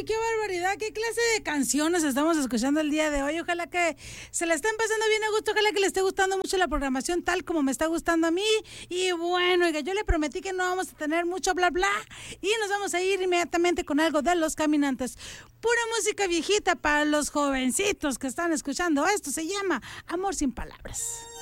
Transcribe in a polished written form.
qué barbaridad, qué clase de canciones estamos escuchando el día de hoy. Ojalá que se la estén pasando bien a gusto, ojalá que le esté gustando mucho la programación tal como me está gustando a mí. Y bueno, oiga, yo le prometí que no vamos a tener mucho bla bla y nos vamos a ir inmediatamente con algo de Los Caminantes. Pura música viejita para los jovencitos que están escuchando. Esto se llama Amor sin Palabras.